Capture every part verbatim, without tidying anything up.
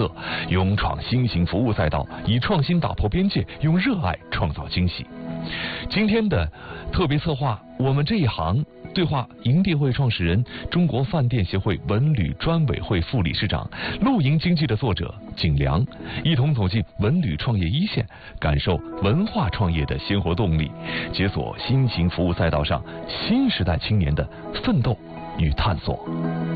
色，勇闯新型服务赛道，以创新打破边界，用热爱创造惊喜。今天的特别策划，我们这一行对话营地会创始人、中国饭店协会文旅专委会副理事长、露营经济的作者景良，一同走进文旅创业一线，感受文化创业的鲜活动力，解锁新型服务赛道上新时代青年的奋斗与探索。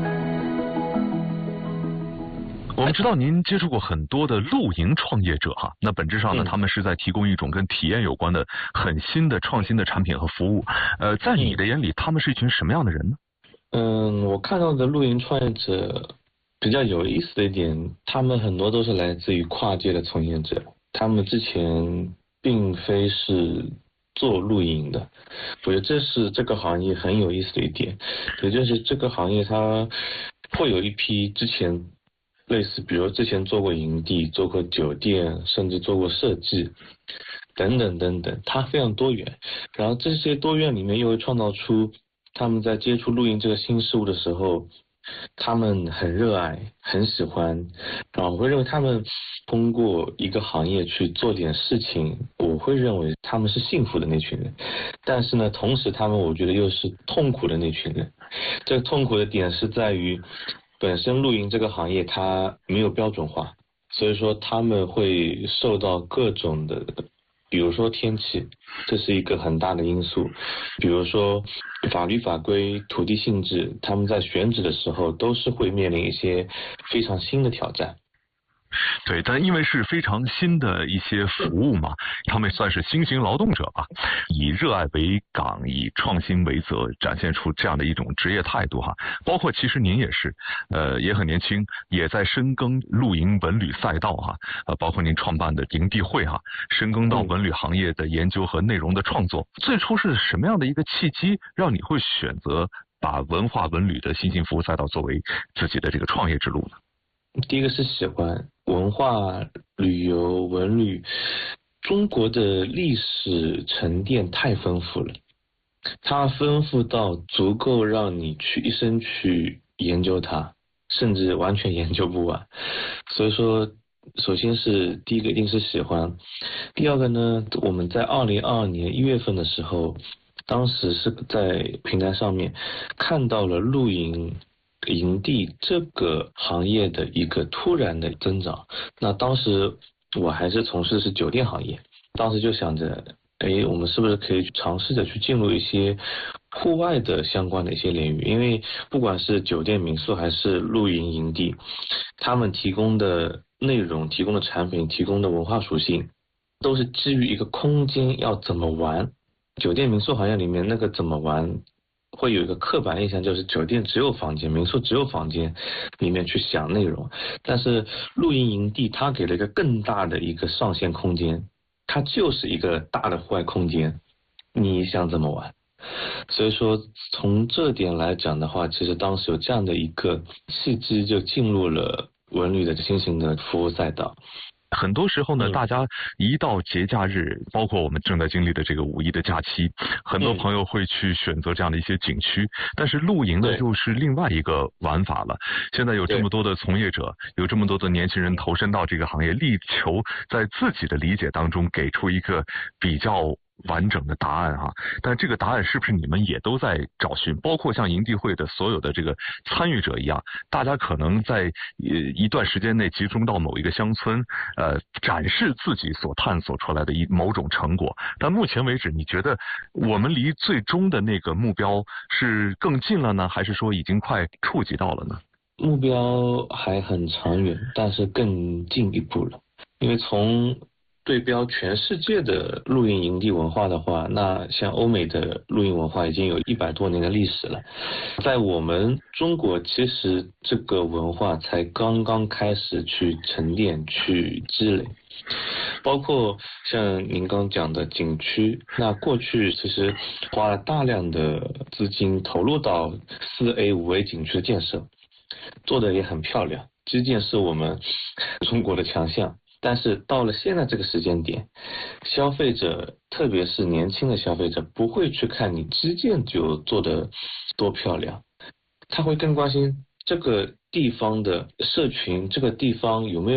我们知道您接触过很多的露营创业者哈，那本质上呢，他们是在提供一种跟体验有关的很新的创新的产品和服务。呃，在你的眼里，他们是一群什么样的人呢？ 嗯，我看到的露营创业者比较有意思的一点，他们很多都是来自于跨界的从业者，他们之前并非是做露营的。我觉得这是这个行业很有意思的一点，也就是这个行业它会有一批之前类似，比如之前做过营地、做过酒店，甚至做过设计，等等等等，它非常多元。然后这些多元里面又会创造出他们在接触露营这个新事物的时候，他们很热爱、很喜欢。然后我会认为他们通过一个行业去做点事情，我会认为他们是幸福的那群人。但是呢，同时他们我觉得又是痛苦的那群人。这个痛苦的点是在于，本身露营这个行业它没有标准化，所以说他们会受到各种的，比如说天气，这是一个很大的因素，比如说法律法规、土地性质，他们在选址的时候都是会面临一些非常新的挑战。 对，但因为是非常新的一些服务嘛，他们算是新型劳动者吧，以热爱为岗，以创新为责，展现出这样的一种职业态度哈。包括其实您也是，呃，也很年轻，也在深耕露营文旅赛道哈，呃，包括您创办的营地会哈，深耕到文旅行业的研究和内容的创作。最初是什么样的一个契机，让你会选择把文化文旅的新型服务赛道作为自己的这个创业之路呢？ 第一个是喜欢文化旅游文旅，中国的历史沉淀太丰富了，它丰富到足够让你去一生去研究它，甚至完全研究不完。所以说首先是第一个一定是喜欢，第二个呢，我们在二零二二年一月份的时候，当时是在平台上面看到了露营营地这个行业的一个突然的增长。那当时我还是从事的是酒店行业，当时就想着，哎，我们是不是可以尝试着去进入一些户外的相关的一些领域？因为不管是酒店民宿还是露营营地，他们提供的内容、提供的产品、提供的文化属性，都是基于一个空间要怎么玩。酒店民宿行业里面那个怎么玩，会有一个刻板印象，就是酒店只有房间，民宿只有房间里面去想内容。但是露营营地它给了一个更大的一个上限空间，它就是一个大的户外空间，你想怎么玩？所以说从这点来讲的话，其实当时有这样的一个契机，就进入了文旅的新型的服务赛道。 很多时候呢， 嗯、 大家一到节假日，包括我们正在经历的这个五一的假期，很多朋友会去选择这样的一些景区，嗯、但是露营呢又是另外一个玩法了。现在有这么多的从业者，有这么多的年轻人投身到这个行业，力求在自己的理解当中给出一个比较完整的答案哈，但这个答案是不是你们也都在找寻？包括像营地会的所有的这个参与者一样，大家可能在呃一段时间内集中到某一个乡村，呃，展示自己所探索出来的一某种成果。但目前为止，你觉得我们离最终的那个目标是更近了呢，还是说已经快触及到了呢？ 目标还很长远，但是更进一步了。因为从对标全世界的露营营地文化的话，那像欧美的露营文化已经有一百多年的历史了。在我们中国，其实这个文化才刚刚开始去沉淀、去积累。包括像您刚讲的景区，那过去其实花了大量的资金投入到四 A、五 A 景区的建设，做的也很漂亮，基建是我们中国的强项。但是到了现在这个时间点，消费者特别是年轻的消费者不会去看你基建就做得多漂亮，他会更关心这个地方的社群，这个地方有没有